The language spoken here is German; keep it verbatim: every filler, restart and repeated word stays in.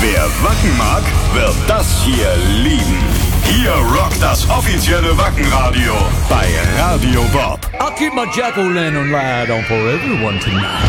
Wer Wacken mag, wird das hier lieben. Hier rockt das offizielle Wackenradio bei Radio Bob. I'll keep my jack-o'-lantern light on for everyone tonight.